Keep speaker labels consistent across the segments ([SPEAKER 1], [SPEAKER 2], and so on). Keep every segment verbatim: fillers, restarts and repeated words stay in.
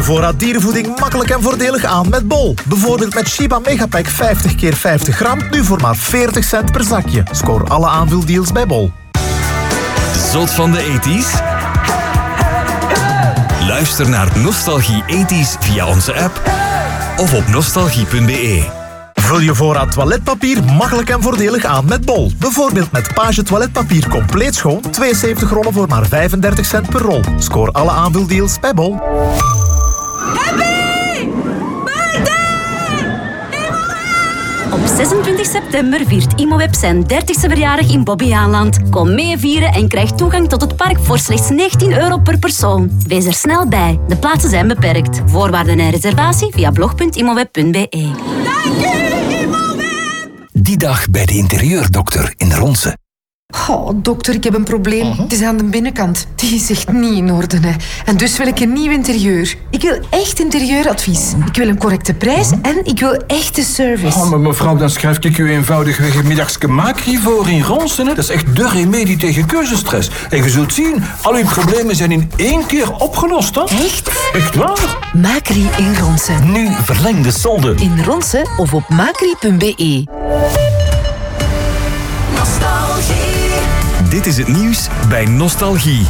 [SPEAKER 1] je voorraad dierenvoeding makkelijk en voordelig aan met Bol. Bijvoorbeeld met Shiba Megapack vijftig keer vijftig gram, nu voor maar veertig cent per zakje. Scoor alle aanvuldeals bij Bol.
[SPEAKER 2] Zot van de ethisch? Luister naar Nostalgie ethisch via onze app of op nostalgie punt b e.
[SPEAKER 1] Vul je voorraad toiletpapier makkelijk en voordelig aan met Bol. Bijvoorbeeld met Page toiletpapier compleet schoon, tweeënzeventig rollen voor maar vijfendertig cent per rol. Scoor alle aanvuldeals bij Bol.
[SPEAKER 3] Happy! Op zesentwintig september viert Imoweb zijn dertigste verjaardag in Bobbejaanland. Kom mee vieren en krijg toegang tot het park voor slechts negentien euro per persoon. Wees er snel bij. De plaatsen zijn beperkt. Voorwaarden en reservatie via blog punt imoweb punt b e.
[SPEAKER 4] Dank u, Imoweb!
[SPEAKER 2] Die dag bij de interieurdokter in Ronse.
[SPEAKER 5] Oh, dokter, ik heb een probleem. Uh-huh. Het is aan de binnenkant. Die is echt niet in orde. Hè. En dus wil ik een nieuw interieur. Ik wil echt interieuradvies. Ik wil een correcte prijs uh-huh. en ik wil echte service.
[SPEAKER 6] Oh, maar mevrouw, dan schrijf ik u eenvoudigweg een middagske Macri voor in Ronsen. Dat is echt de remedie tegen keuzestress. En je zult zien, al uw problemen zijn in één keer opgelost. Hè?
[SPEAKER 5] Echt?
[SPEAKER 6] Echt waar?
[SPEAKER 5] Macri in Ronsen.
[SPEAKER 2] Nu verlengde solden.
[SPEAKER 5] In Ronsen of op macri punt b e.
[SPEAKER 2] Dit is het nieuws bij Nostalgie.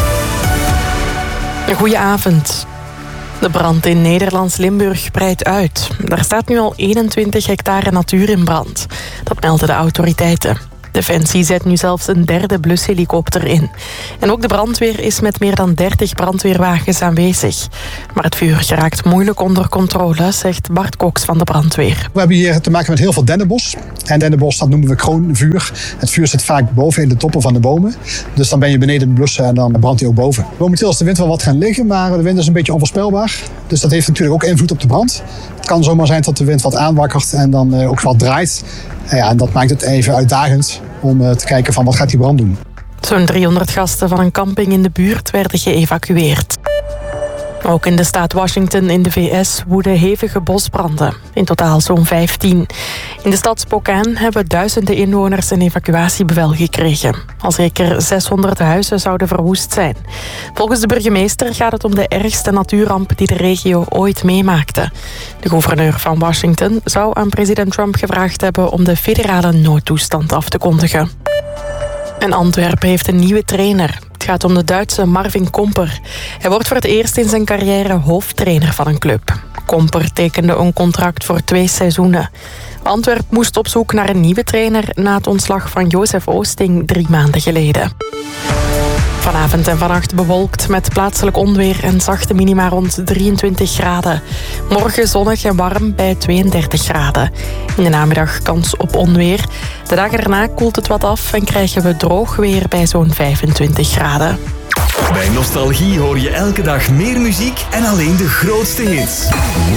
[SPEAKER 7] Goedenavond. De brand in Nederlands Limburg breidt uit. Er staat nu al eenentwintig hectare natuur in brand. Dat melden de autoriteiten. Defensie zet nu zelfs een derde blushelikopter in. En ook de brandweer is met meer dan dertig brandweerwagens aanwezig. Maar het vuur geraakt moeilijk onder controle, zegt Bart Cox van de brandweer.
[SPEAKER 8] We hebben hier te maken met heel veel dennenbos. En dennenbos, dat noemen we kroonvuur. Het vuur zit vaak boven in de toppen van de bomen. Dus dan ben je beneden blussen en dan brandt hij ook boven. Momenteel is de wind wel wat gaan liggen, maar de wind is een beetje onvoorspelbaar. Dus dat heeft natuurlijk ook invloed op de brand. Het kan zomaar zijn dat de wind wat aanwakkert en dan ook wat draait. En ja, en dat maakt het even uitdagend om te kijken van wat gaat die brand doen.
[SPEAKER 7] Zo'n driehonderd gasten van een camping in de buurt werden geëvacueerd. Ook in de staat Washington in de V S woeden hevige bosbranden. In totaal zo'n vijftien. In de stad Spokane hebben duizenden inwoners een evacuatiebevel gekregen. Al zeker zeshonderd huizen zouden verwoest zijn. Volgens de burgemeester gaat het om de ergste natuurramp die de regio ooit meemaakte. De gouverneur van Washington zou aan president Trump gevraagd hebben om de federale noodtoestand af te kondigen. En Antwerpen heeft een nieuwe trainer. Het gaat om de Duitse Marvin Komper. Hij wordt voor het eerst in zijn carrière hoofdtrainer van een club. Komper tekende een contract voor twee seizoenen. Antwerpen moest op zoek naar een nieuwe trainer na het ontslag van Jozef Oosting drie maanden geleden. Vanavond en vannacht bewolkt met plaatselijk onweer en zachte minima rond drieëntwintig graden. Morgen zonnig en warm bij tweeëndertig graden. In de namiddag kans op onweer. De dagen daarna koelt het wat af en krijgen we droog weer bij zo'n vijfentwintig graden.
[SPEAKER 2] Bij Nostalgie hoor je elke dag meer muziek en alleen de grootste hits.